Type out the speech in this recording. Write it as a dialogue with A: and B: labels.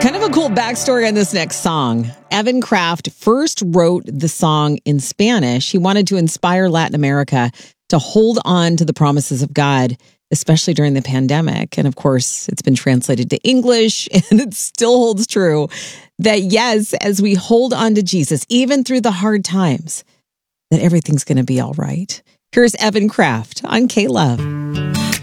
A: Kind of a cool backstory on this next song. Evan Kraft first wrote the song in Spanish. He wanted to inspire Latin America to hold on to the promises of God, especially during the pandemic. And of course, it's been translated to English, and it still holds true that yes, as we hold on to Jesus, even through the hard times, that everything's going to be all right. Here's Evan Kraft on K-Love.